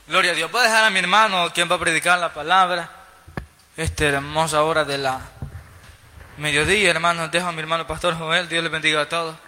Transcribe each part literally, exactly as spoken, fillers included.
Gloria a Dios. Voy a dejar a mi hermano quien va a predicar la palabra. Esta hermosa hora de la mediodía, hermano. Dejo a mi hermano Pastor Joel. Dios le bendiga a todos.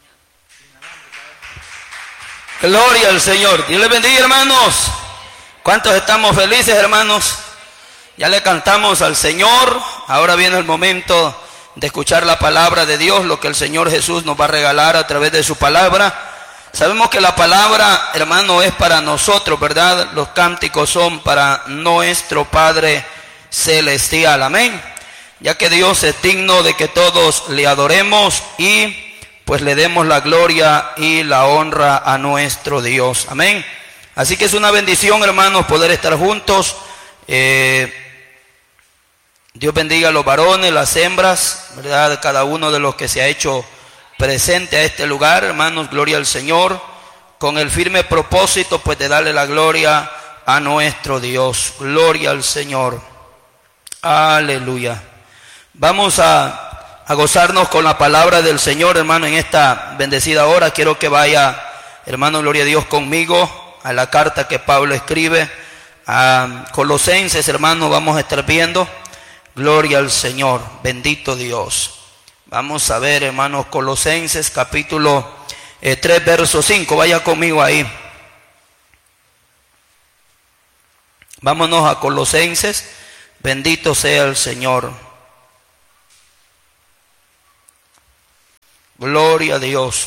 Gloria al Señor. Dios les bendiga, hermanos. ¿Cuántos estamos felices, hermanos? Ya le cantamos al Señor. Ahora viene el momento de escuchar la palabra de Dios, lo que el Señor Jesús nos va a regalar a través de su palabra. Sabemos que la palabra, hermano, es para nosotros, ¿verdad? Los cánticos son para nuestro Padre Celestial, amén. Ya que Dios es digno de que todos le adoremos y pues le demos la gloria y la honra a nuestro Dios, amén. Así que es una bendición, hermanos, poder estar juntos. Eh, Dios bendiga a los varones, las hembras, ¿verdad? Cada uno de los que se ha hecho presente a este lugar, hermanos, gloria al Señor, con el firme propósito pues de darle la gloria a nuestro Dios. Gloria al Señor. Aleluya. Vamos a, a gozarnos con la palabra del Señor, hermano, en esta bendecida hora. Quiero que vaya, hermano, gloria a Dios, conmigo a la carta que Pablo escribe a Colosenses, hermano. Vamos a estar viendo. Gloria al Señor, bendito Dios. Vamos a ver, hermanos, Colosenses capítulo eh, tres, verso cinco. Vaya conmigo ahí. Vámonos a Colosenses. Bendito sea el Señor. Gloria a Dios.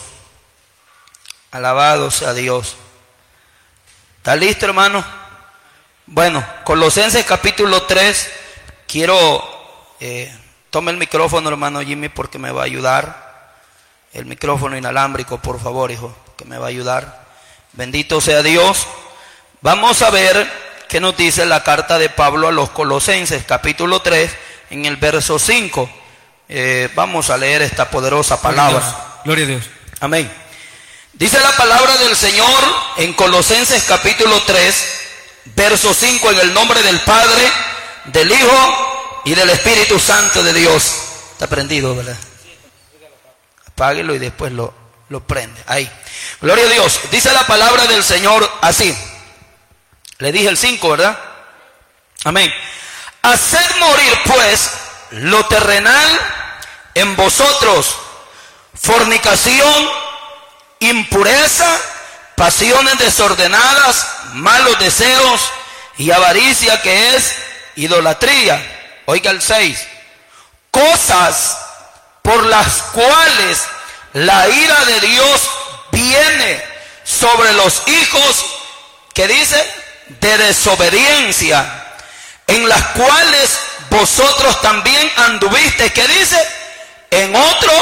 Alabado sea Dios. ¿Está listo, hermano? Bueno, Colosenses capítulo tres. Quiero... Eh, Tome el micrófono, hermano Jimmy, porque me va a ayudar. El micrófono inalámbrico, por favor, hijo, que me va a ayudar. Bendito sea Dios. Vamos a ver qué nos dice la carta de Pablo a los Colosenses, capítulo tres, en el verso cinco. Eh, vamos a leer esta poderosa palabra. Gloria a Dios. Amén. Dice la palabra del Señor en Colosenses, capítulo tres, verso cinco, en el nombre del Padre, del Hijo y del Espíritu Santo de Dios. Está prendido, ¿verdad? Apáguelo y después lo, lo prende. Ahí. Gloria a Dios. Dice la palabra del Señor así. Le dije el cinco, ¿verdad? Amén. Haced morir pues lo terrenal en vosotros: fornicación, impureza, pasiones desordenadas, malos deseos y avaricia, que es idolatría. Oiga el seis. Cosas por las cuales la ira de Dios viene sobre los hijos, que dice, de desobediencia, en las cuales vosotros también anduvisteis, que dice, en otro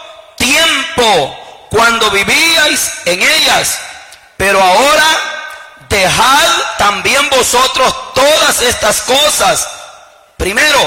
tiempo, cuando vivíais en ellas. Pero ahora dejad también vosotros todas estas cosas. Primero,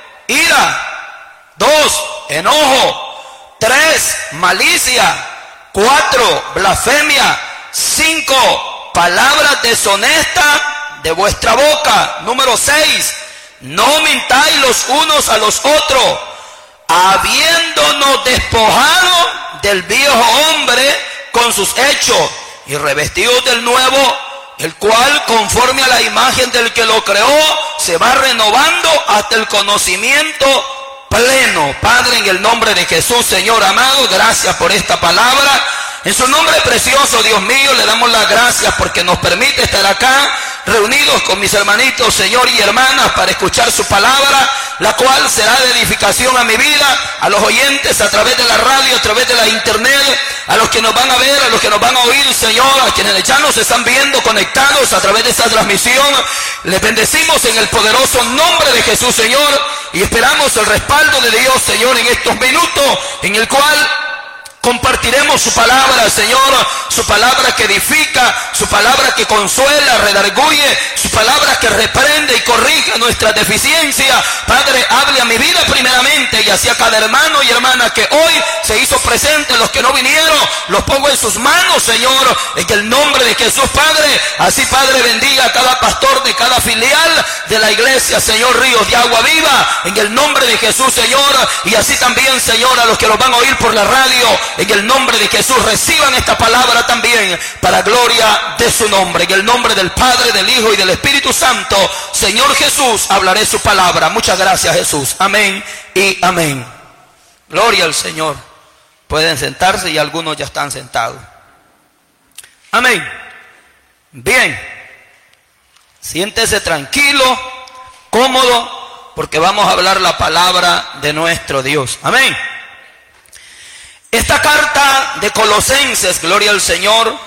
ira. Dos, enojo. Tres, malicia. Cuatro, blasfemia. Cinco, palabras deshonestas de vuestra boca. Número seis, no mintáis los unos a los otros, habiéndonos despojado del viejo hombre con sus hechos y revestidos del nuevo, el cual, conforme a la imagen del que lo creó, se va renovando hasta el conocimiento pleno. Padre, en el nombre de Jesús, Señor amado, gracias por esta palabra. En su nombre precioso, Dios mío, le damos las gracias porque nos permite estar acá reunidos con mis hermanitos, Señor, y hermanas, para escuchar su palabra, la cual será de edificación a mi vida, a los oyentes a través de la radio, a través de la internet, a los que nos van a ver, a los que nos van a oír, Señor, a quienes ya nos están viendo conectados a través de esta transmisión. Les bendecimos en el poderoso nombre de Jesús, Señor, y esperamos el respaldo de Dios, Señor, en estos minutos en el cual compartiremos su palabra, Señor, su palabra que edifica, su palabra que consuela, redarguye, su palabra que reprende y corrige nuestras deficiencias. Padre, hable a mi vida primeramente y hacia cada hermano y hermana que hoy se hizo presente. Los que no vinieron, los pongo en de sus manos, Señor, en el nombre de Jesús, Padre. Así, Padre, bendiga a cada pastor de cada filial de la iglesia, Señor, Ríos de Agua Viva, en el nombre de Jesús, Señor. Y así también, Señor, a los que los van a oír por la radio, en el nombre de Jesús, reciban esta palabra también para gloria de su nombre. En el nombre del Padre, del Hijo y del Espíritu Santo, Señor Jesús, hablaré su palabra. Muchas gracias, Jesús. Amén y amén. Gloria al Señor. Pueden sentarse y algunos ya están sentados. Amén. Bien. Siéntese tranquilo, cómodo, porque vamos a hablar la palabra de nuestro Dios. Amén. Esta carta de Colosenses, gloria al Señor,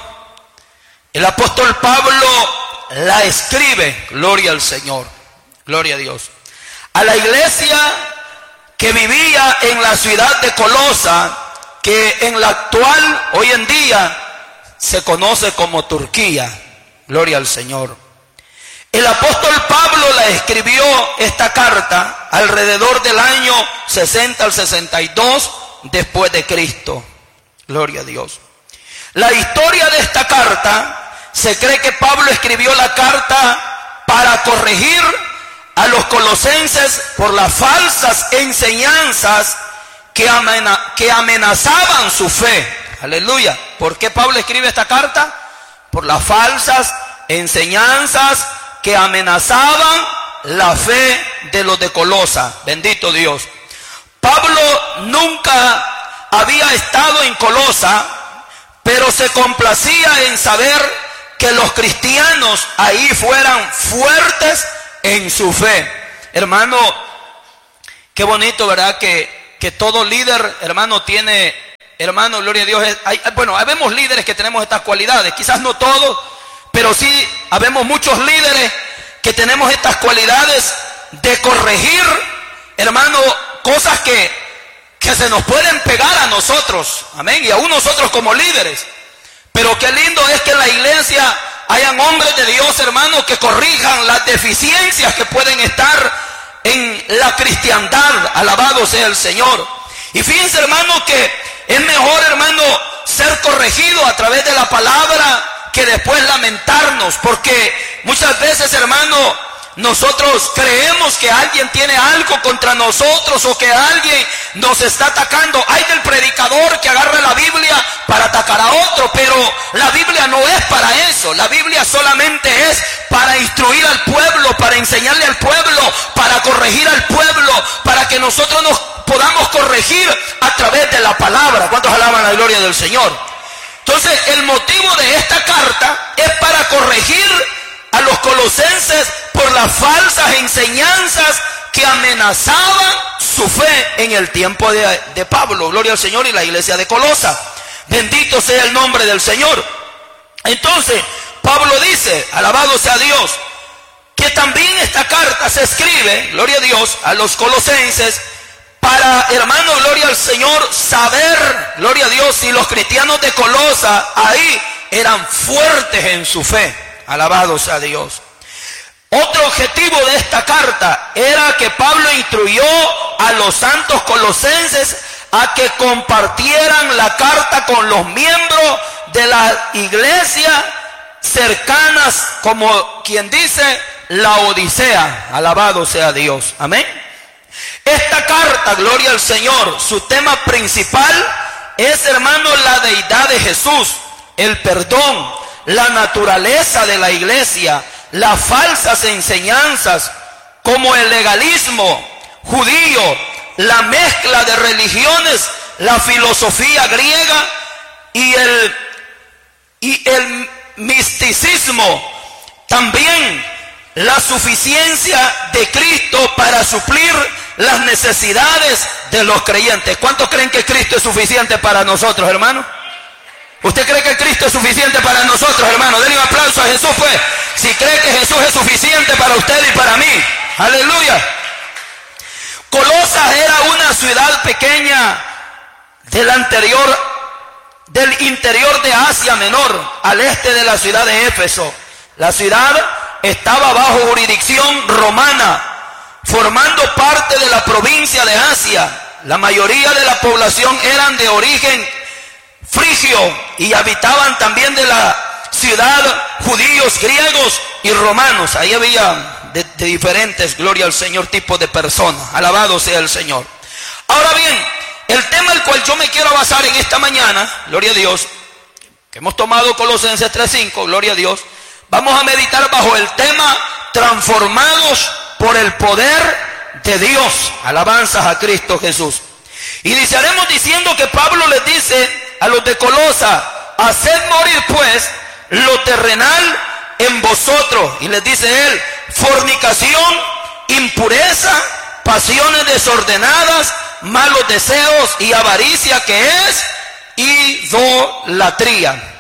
el apóstol Pablo la escribe, gloria al Señor, gloria a Dios, a la iglesia que vivía en la ciudad de Colosa, que en la actual, hoy en día, se conoce como Turquía. Gloria al Señor. El apóstol Pablo la escribió esta carta alrededor del año sesenta al sesenta y dos después de Cristo. Gloria a Dios. La historia de esta carta, se cree que Pablo escribió la carta para corregir a los colosenses por las falsas enseñanzas que, amena, que amenazaban su fe. Aleluya. ¿Por qué Pablo escribe esta carta? Por las falsas enseñanzas que amenazaban la fe de los de Colosa. Bendito Dios. Pablo nunca había estado en Colosa, pero se complacía en saber que los cristianos ahí fueran fuertes en su fe. Hermano, qué bonito, ¿verdad? Que, que todo líder, hermano, tiene, hermano, gloria a Dios. Hay, bueno, habemos líderes que tenemos estas cualidades, quizás no todos, pero sí habemos muchos líderes que tenemos estas cualidades de corregir, hermano, cosas que, que se nos pueden pegar a nosotros, amén, y aún nosotros como líderes. Pero qué lindo es que en la iglesia hayan hombres de Dios, hermanos, que corrijan las deficiencias que pueden estar en la cristiandad. Alabado sea el Señor. Y fíjense, hermano, que es mejor, hermano, ser corregido a través de la palabra que después lamentarnos. Porque muchas veces, hermano, nosotros creemos que alguien tiene algo contra nosotros o que alguien nos está atacando. Hay del predicador que agarra la Biblia para atacar a otro, pero la Biblia no es para eso. La Biblia solamente es para instruir al pueblo, para enseñarle al pueblo, para corregir al pueblo, para que nosotros nos podamos corregir a través de la palabra. ¿Cuántos alaban la gloria del Señor? Entonces, el motivo de esta carta es para corregir a los colosenses por las falsas enseñanzas que amenazaban su fe en el tiempo de, de Pablo. Gloria al Señor y la iglesia de Colosa. Bendito sea el nombre del Señor. Entonces, Pablo dice, alabado sea Dios, que también esta carta se escribe, gloria a Dios, a los colosenses, para, hermano, gloria al Señor, saber, gloria a Dios, si los cristianos de Colosa ahí eran fuertes en su fe. Alabado sea Dios. Otro objetivo de esta carta era que Pablo instruyó a los santos colosenses a que compartieran la carta con los miembros de la iglesia cercanas, como quien dice, la Odisea. Alabado sea Dios. Amén. Esta carta, gloria al Señor, su tema principal es, hermano, la deidad de Jesús, el perdón, la naturaleza de la iglesia, las falsas enseñanzas como el legalismo judío, la mezcla de religiones, la filosofía griega y el, y el misticismo. También la suficiencia de Cristo para suplir las necesidades de los creyentes. ¿Cuántos creen que Cristo es suficiente para nosotros, hermano? ¿Usted cree que Cristo es suficiente para nosotros, hermano? Denle un aplauso a Jesús, pues. Si cree que Jesús es suficiente para usted y para mí. Aleluya. Colosas era una ciudad pequeña del anterior, del interior de Asia Menor, al este de la ciudad de Éfeso. La ciudad estaba bajo jurisdicción romana, formando parte de la provincia de Asia. La mayoría de la población eran de origen frigio, y habitaban también de la ciudad judíos, griegos y romanos. Ahí había de, de diferentes, gloria al Señor, tipos de personas. Alabado sea el Señor. Ahora bien, el tema al cual yo me quiero basar en esta mañana, gloria a Dios, que hemos tomado Colosenses tres cinco, gloria a Dios, vamos a meditar bajo el tema transformados por el poder de Dios. Alabanzas a Cristo Jesús. Y iniciaremos diciendo que Pablo les dice a los de Colosa: haced morir pues lo terrenal en vosotros. Y les dice él: fornicación, impureza, pasiones desordenadas, malos deseos y avaricia, que es idolatría.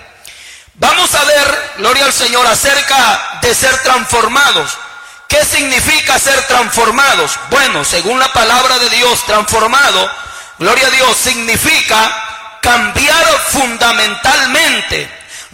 Vamos a ver, gloria al Señor, acerca de ser transformados. ¿Qué significa ser transformados? Bueno, según la palabra de Dios, transformado, gloria a Dios, significa cambiar fundamentalmente,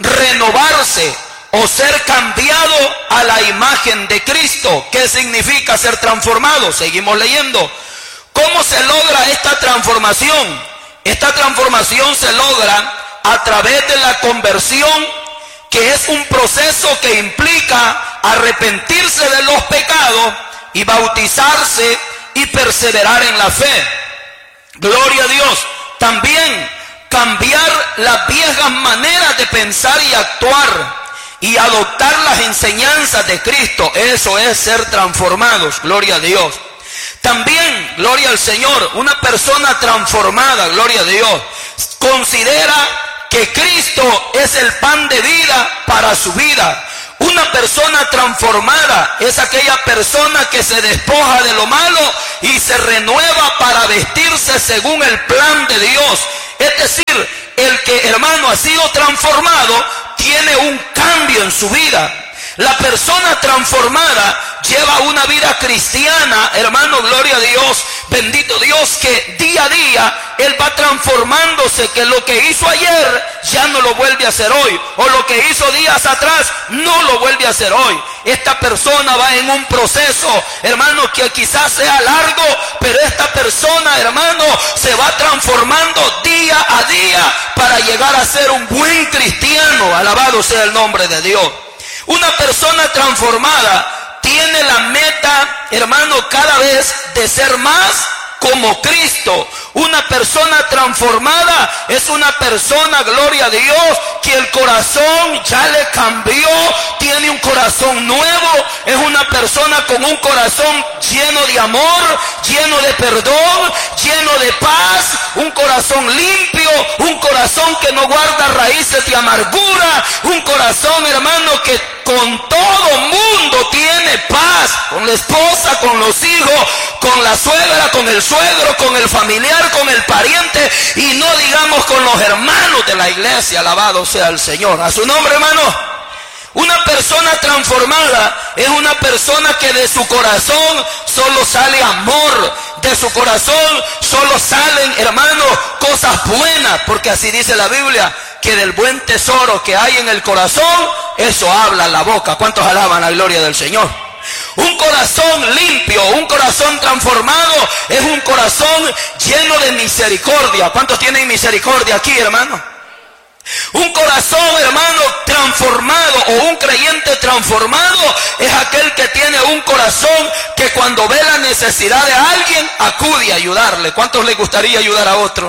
renovarse o ser cambiado a la imagen de Cristo. ¿Qué significa ser transformado? Seguimos leyendo. ¿Cómo se logra esta transformación? Esta transformación se logra a través de la conversión, que es un proceso que implica arrepentirse de los pecados y bautizarse y perseverar en la fe. Gloria a Dios. También cambiar las viejas maneras de pensar y actuar y adoptar las enseñanzas de Cristo. Eso es ser transformados. Gloria a Dios. También, gloria al Señor, una persona transformada, gloria a Dios, considera que Cristo es el pan de vida para su vida. Una persona transformada es aquella persona que se despoja de lo malo y se renueva para vestirse según el plan de Dios. Es decir, el que, hermano, ha sido transformado tiene un cambio en su vida. La persona transformada lleva una vida cristiana, hermano, gloria a Dios, bendito Dios, que día a día él va transformándose, que lo que hizo ayer ya no lo vuelve a hacer hoy, o lo que hizo días atrás no lo vuelve a hacer hoy. Esta persona va en un proceso, hermano, que quizás sea largo, pero esta persona, hermano, se va transformando día a día para llegar a ser un buen cristiano. Alabado sea el nombre de Dios. Una persona transformada tiene la meta, hermano, cada vez de ser más como Cristo. Una persona transformada es una persona, gloria a Dios, que el corazón ya le cambió, tiene un corazón nuevo, es una persona con un corazón lleno de amor, lleno de perdón, lleno de paz, un corazón limpio, un corazón que no guarda raíces de amargura, un corazón, hermano, que con todo mundo tiene paz, con la esposa, con los hijos, con la suegra, con el suegro, con el familiar, con el pariente, y no digamos con los hermanos de la iglesia. Alabado sea el Señor. A su nombre, hermano. Una persona transformada es una persona que de su corazón solo sale amor, de su corazón solo salen, hermano, cosas buenas, porque así dice la Biblia, que del buen tesoro que hay en el corazón, eso habla la boca. ¿Cuántos alaban la gloria del Señor? Un corazón limpio, un corazón transformado, es un corazón lleno de misericordia. ¿Cuántos tienen misericordia aquí, hermano? Un corazón, hermano, transformado, o un creyente transformado, es aquel que tiene un corazón que cuando ve la necesidad de alguien, acude a ayudarle. ¿Cuántos le gustaría ayudar a otro?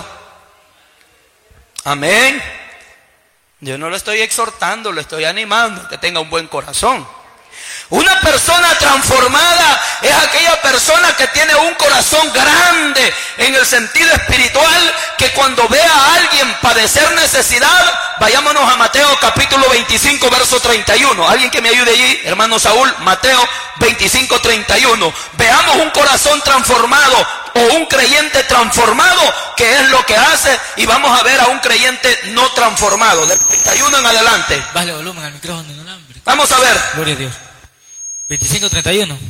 Amén. Yo no lo estoy exhortando, lo estoy animando, que tenga un buen corazón. Una persona transformada es aquella persona que tiene un corazón grande en el sentido espiritual, que cuando ve a alguien padecer necesidad, vayámonos a Mateo capítulo veinticinco, verso treinta y uno. Alguien que me ayude allí, hermano Saúl, Mateo veinticinco, treinta y uno. Veamos un corazón transformado o un creyente transformado, que es lo que hace, y vamos a ver a un creyente no transformado, del treinta y uno en adelante. Bájale volumen al micrófono, no hambre. Vamos a ver. Gloria a Dios. veinticinco, treinta y uno.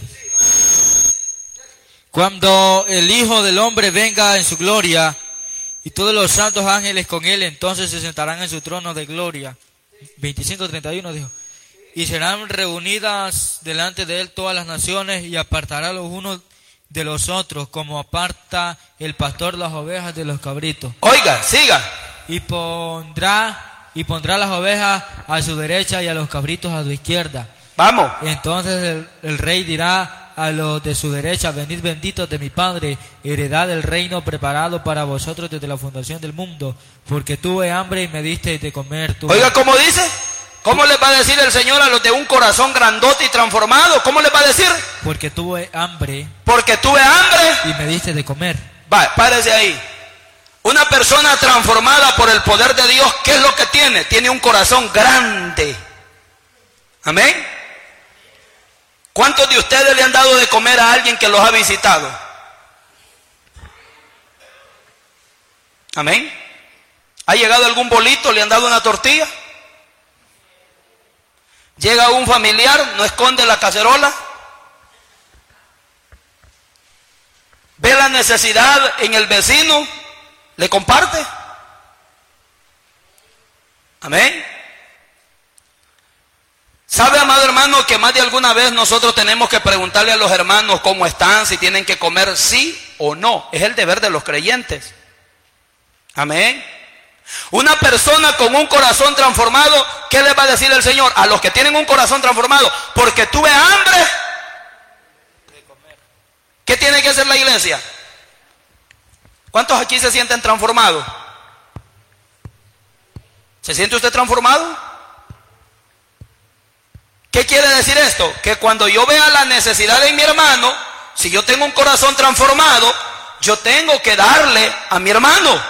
Cuando el Hijo del Hombre venga en su gloria y todos los santos ángeles con él, entonces se sentarán en su trono de gloria. veinticinco, treinta y uno dijo. Y serán reunidas delante de él todas las naciones, y apartará los unos de los otros, como aparta el pastor las ovejas de los cabritos. Oiga, siga. Y pondrá, y pondrá las ovejas a su derecha y a los cabritos a su izquierda. Vamos. Entonces el, el rey dirá a los de su derecha: venid benditos de mi Padre, heredad del reino preparado para vosotros desde la fundación del mundo, porque tuve hambre y me disteis de comer. Tuve... Oiga, ¿cómo dice? ¿Cómo les va a decir el Señor a los de un corazón grandote y transformado? ¿Cómo les va a decir? Porque tuve hambre. Porque tuve hambre. Y me diste de comer. Va, párese ahí. Una persona transformada por el poder de Dios, ¿qué es lo que tiene? Tiene un corazón grande. Amén. ¿Cuántos de ustedes le han dado de comer a alguien que los ha visitado? Amén. ¿Ha llegado algún bolito? ¿Le han dado una tortilla? Llega un familiar, no esconde la cacerola. Ve la necesidad en el vecino, le comparte. Amén. ¿Sabe, amado hermano, que más de alguna vez nosotros tenemos que preguntarle a los hermanos cómo están, si tienen que comer sí o no? Es el deber de los creyentes. Amén. Una persona con un corazón transformado, ¿qué les va a decir el Señor? A los que tienen un corazón transformado: porque tuve hambre. ¿Qué tiene que hacer la iglesia? ¿Cuántos aquí se sienten transformados? ¿Se siente usted transformado? ¿Qué quiere decir esto? Que cuando yo vea la necesidad de mi hermano, si yo tengo un corazón transformado, yo tengo que darle a mi hermano.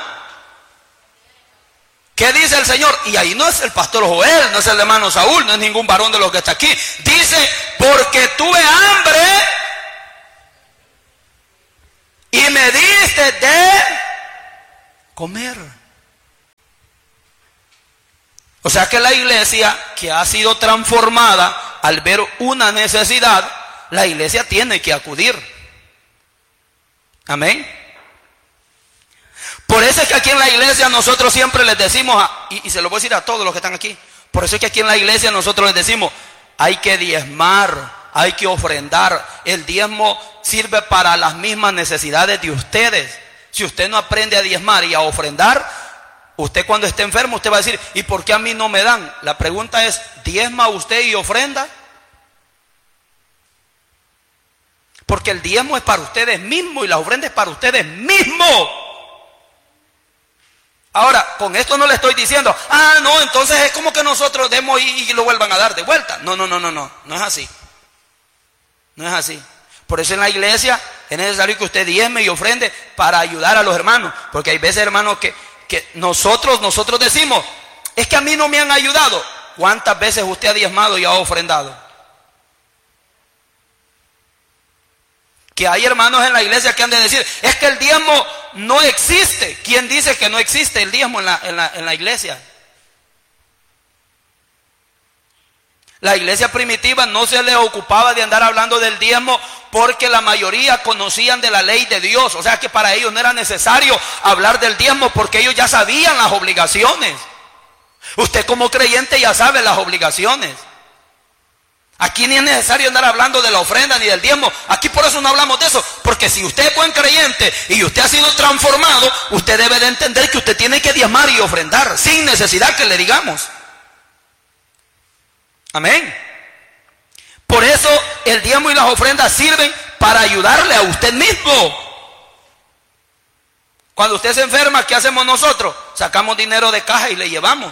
¿Qué dice el Señor? Y ahí no es el pastor Joel, no es el hermano Saúl, no es ningún varón de los que está aquí. Dice: porque tuve hambre y me diste de comer. O sea que la iglesia que ha sido transformada, al ver una necesidad, la iglesia tiene que acudir. Amén. Por eso es que aquí en la iglesia nosotros siempre les decimos, a, y, y se lo voy a decir a todos los que están aquí, por eso es que aquí en la iglesia nosotros les decimos: hay que diezmar, hay que ofrendar. El diezmo sirve para las mismas necesidades de ustedes. Si usted no aprende a diezmar y a ofrendar, usted cuando esté enfermo, usted va a decir: ¿y por qué a mí no me dan? La pregunta es: ¿diezma usted y ofrenda? Porque el diezmo es para ustedes mismos y la ofrenda es para ustedes mismos. Ahora, con esto no le estoy diciendo: ah, no, entonces es como que nosotros demos y, y lo vuelvan a dar de vuelta. No, no, no, no, no, no es así. No es así. Por eso en la iglesia es necesario que usted diezme y ofrende para ayudar a los hermanos. Porque hay veces, hermanos, que, que nosotros, nosotros decimos: es que a mí no me han ayudado. ¿Cuántas veces usted ha diezmado y ha ofrendado? Que hay hermanos en la iglesia que han de decir: es que el diezmo no existe. ¿Quién dice que no existe el diezmo en la, en la, en la iglesia? La iglesia primitiva no se les ocupaba de andar hablando del diezmo porque la mayoría conocían de la ley de Dios. O sea que para ellos no era necesario hablar del diezmo porque ellos ya sabían las obligaciones. Usted como creyente ya sabe las obligaciones. Aquí ni es necesario andar hablando de la ofrenda ni del diezmo. Aquí por eso no hablamos de eso. Porque si usted es buen creyente y usted ha sido transformado, usted debe de entender que usted tiene que diezmar y ofrendar sin necesidad que le digamos. Amén. Por eso el diezmo y las ofrendas sirven para ayudarle a usted mismo. Cuando usted se enferma, ¿qué hacemos nosotros? Sacamos dinero de caja y le llevamos.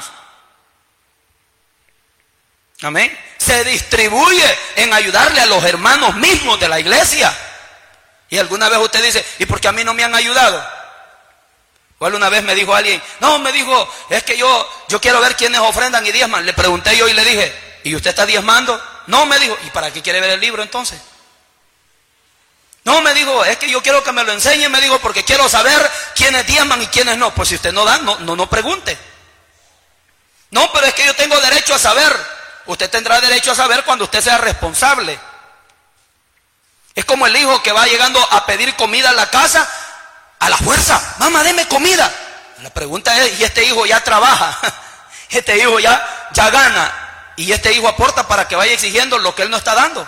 Amén. Se distribuye en ayudarle a los hermanos mismos de la iglesia. Y alguna vez usted dice: ¿y por qué a mí no me han ayudado? Igual una vez me dijo alguien: no, me dijo, es que yo, yo quiero ver quiénes ofrendan y diezman. Le pregunté yo y le dije: ¿y usted está diezmando? No, me dijo. ¿Y para qué quiere ver el libro entonces? No, me dijo, es que yo quiero que me lo enseñe, me dijo, porque quiero saber quiénes diezman y quiénes no. Pues si usted no da, no, no, no pregunte. No, pero es que yo tengo derecho a saber. Usted tendrá derecho a saber cuando usted sea responsable. Es como el hijo que va llegando a pedir comida a la casa a la fuerza. Mamá, deme comida. La pregunta es: ¿y este hijo ya trabaja? Este hijo ya, ya gana. Y este hijo aporta para que vaya exigiendo lo que él no está dando.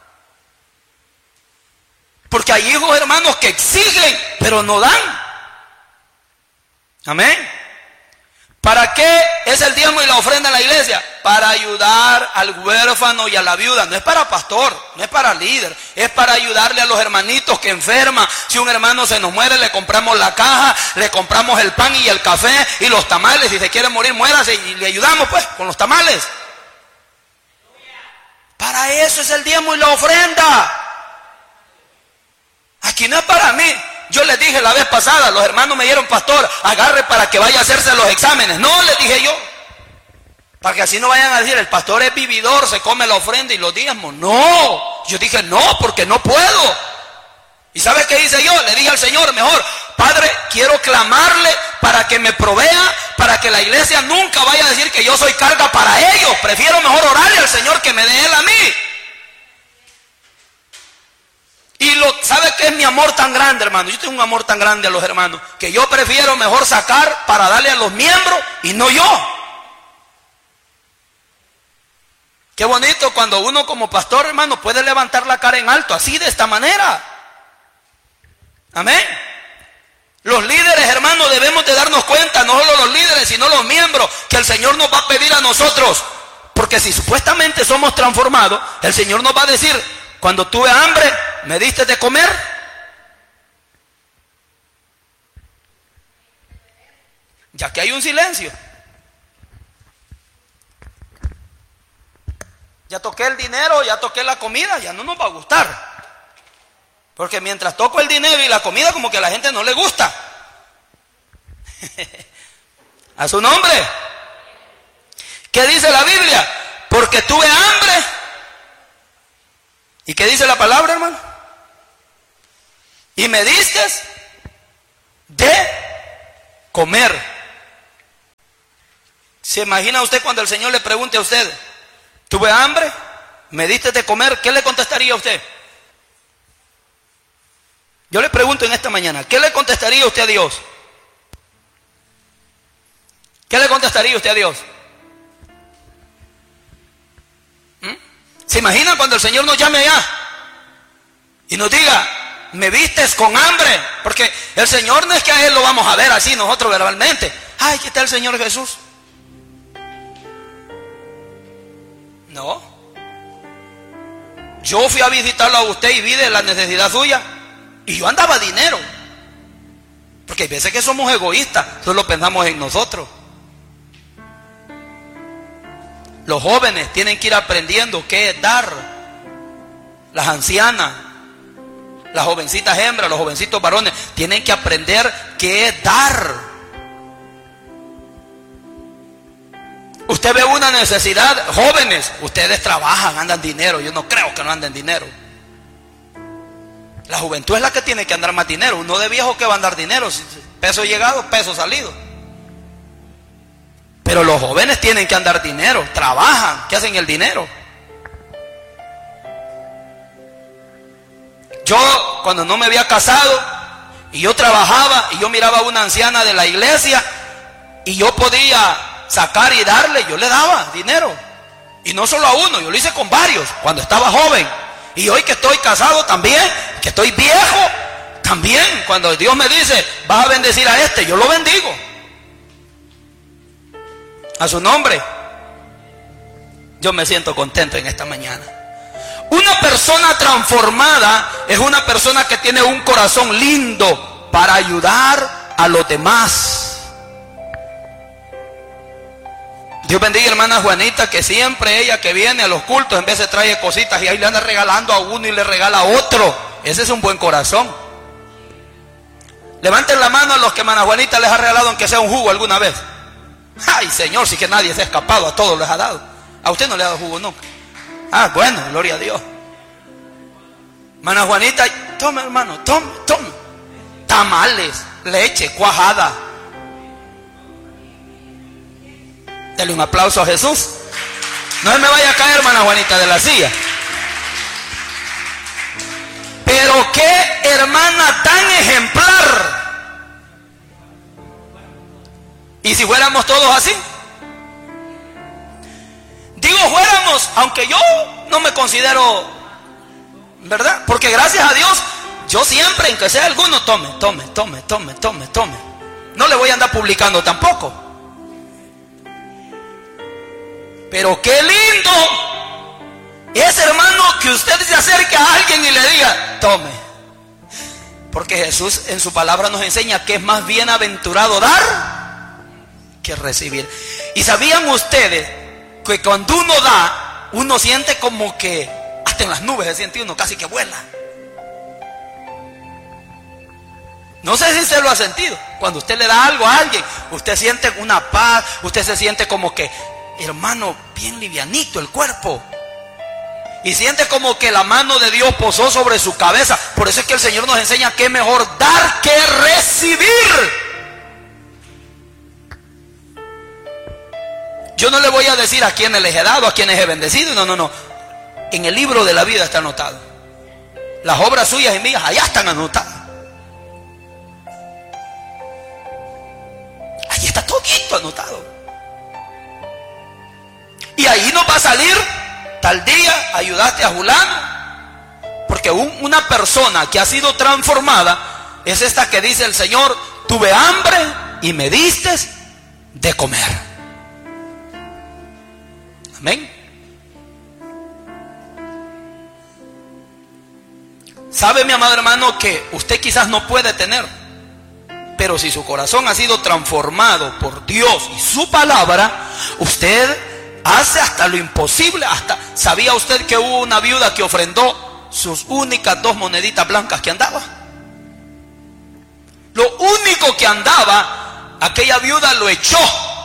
Porque hay hijos, hermanos, que exigen, pero no dan. Amén. ¿Para qué es el diezmo y la ofrenda en la iglesia? Para ayudar al huérfano y a la viuda. No es para pastor, no es para líder. Es para ayudarle a los hermanitos que enferman. Si un hermano se nos muere, le compramos la caja, le compramos el pan y el café y los tamales. Si se quiere morir, muérase, y le ayudamos pues con los tamales. Para eso es el diezmo y la ofrenda. Aquí no es para mí. Yo les dije la vez pasada, los hermanos me dieron, pastor, agarre para que vaya a hacerse los exámenes. No, les dije yo, para que así no vayan a decir, el pastor es vividor, se come la ofrenda y los diezmos. No, yo dije no, porque no puedo. ¿Y sabes qué hice yo? Le dije al Señor, mejor, Padre, quiero clamarle para que me provea, para que la iglesia nunca vaya a decir que yo soy carga para ellos. Prefiero mejor orarle al Señor que me dé Él a mí. Y lo, ¿sabe qué es mi amor tan grande, hermano? Yo tengo un amor tan grande a los hermanos, que yo prefiero mejor sacar para darle a los miembros y no yo. Qué bonito cuando uno como pastor, hermano, puede levantar la cara en alto, así, de esta manera. Amén. Los líderes, hermanos, debemos de darnos cuenta, no solo los líderes, sino los miembros, que el Señor nos va a pedir a nosotros. Porque si supuestamente somos transformados, el Señor nos va a decir, cuando tuve hambre, ¿me diste de comer? Ya que hay un silencio. Ya toqué el dinero, ya toqué la comida, ya no nos va a gustar. Porque mientras toco el dinero y la comida, como que a la gente no le gusta. A su nombre. ¿Qué dice la Biblia? Porque tuve hambre. ¿Y qué dice la palabra, hermano? Y me diste de comer. ¿Se imagina usted cuando el Señor le pregunte a usted, tuve hambre, me diste de comer? ¿Qué le contestaría a usted? Yo le pregunto en esta mañana, ¿qué le contestaría usted a Dios? ¿Qué le contestaría usted a Dios? ¿Mm? ¿Se imagina cuando el Señor nos llame allá y nos diga, me vistes con hambre? Porque el Señor no es que a Él lo vamos a ver así nosotros verbalmente. Ay, ¿qué está el Señor Jesús? No. Yo fui a visitarlo a usted y vi de la necesidad suya y yo andaba dinero. Porque hay veces que somos egoístas, solo pensamos en nosotros. Los jóvenes tienen que ir aprendiendo qué es dar. Las ancianas, las jovencitas hembras, los jovencitos varones, tienen que aprender qué es dar. Usted ve una necesidad, jóvenes, ustedes trabajan, andan dinero. Yo no creo que no anden dinero. La juventud es la que tiene que andar más dinero. Uno de viejo que va a andar dinero, peso llegado, peso salido. Pero los jóvenes tienen que andar dinero, trabajan, ¿qué hacen el dinero? Yo, cuando no me había casado, y yo trabajaba, y yo miraba a una anciana de la iglesia, y yo podía sacar y darle, yo le daba dinero. Y no solo a uno, yo lo hice con varios, cuando estaba joven. Y hoy que estoy casado también, que estoy viejo, también, cuando Dios me dice, vas a bendecir a este, yo lo bendigo. A su nombre. Yo me siento contento en esta mañana. Una persona transformada es una persona que tiene un corazón lindo para ayudar a los demás. Dios bendiga a hermana Juanita, que siempre ella que viene a los cultos, en vez de trae cositas y ahí le anda regalando a uno y le regala a otro. Ese es un buen corazón. Levanten la mano a los que hermana Juanita les ha regalado, aunque sea un jugo alguna vez. Ay, Señor, si que nadie se ha escapado, a todos les ha dado. A usted no le ha dado jugo nunca. Ah, bueno, gloria a Dios. Hermana Juanita, tome, hermano, tome, tome. Tamales, leche, cuajada. Dale un aplauso a Jesús. No se me vaya a caer, hermana Juanita, de la silla. Pero qué hermana tan ejemplar. ¿Y si fuéramos todos así? Digo fuéramos, aunque yo no me considero, ¿verdad? Porque gracias a Dios, yo siempre, aunque sea alguno, tome, tome, tome, tome, tome, tome. No le voy a andar publicando tampoco. Pero qué lindo es, hermano, que usted se acerque a alguien y le diga: tome. Porque Jesús en su palabra nos enseña que es más bienaventurado dar que recibir. Y sabían ustedes que cuando uno da, uno siente como que hasta en las nubes se siente uno, casi que vuela. No sé si se lo ha sentido. Cuando usted le da algo a alguien, usted siente una paz, usted se siente como que, hermano, bien livianito el cuerpo. Y siente como que la mano de Dios posó sobre su cabeza. Por eso es que el Señor nos enseña que es mejor dar que recibir. Yo no le voy a decir a quienes les he dado, a quienes he bendecido. No, no, no. En el libro de la vida está anotado. Las obras suyas y mías allá están anotadas. Allí está todito anotado. Y ahí nos va a salir: tal día ayudaste a fulano. Porque un, una persona que ha sido transformada es esta que dice el Señor: tuve hambre y me diste de comer. Amén. ¿Sabe, mi amado hermano, que usted quizás no puede tener? Pero si su corazón ha sido transformado por Dios y su palabra, usted hace hasta lo imposible. Hasta, ¿sabía usted que hubo una viuda que ofrendó sus únicas dos moneditas blancas que andaba? Lo único que andaba, aquella viuda lo echó.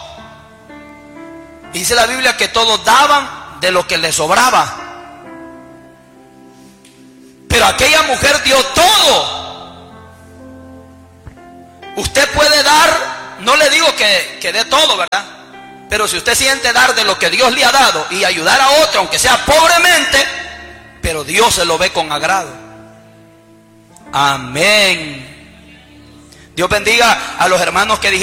Dice la Biblia que todos daban de lo que les sobraba. Pero aquella mujer dio todo. Usted puede dar, no le digo que, que dé todo, ¿verdad? Pero si usted siente dar de lo que Dios le ha dado y ayudar a otro, aunque sea pobremente, pero Dios se lo ve con agrado. Amén. Dios bendiga a los hermanos que dijeron: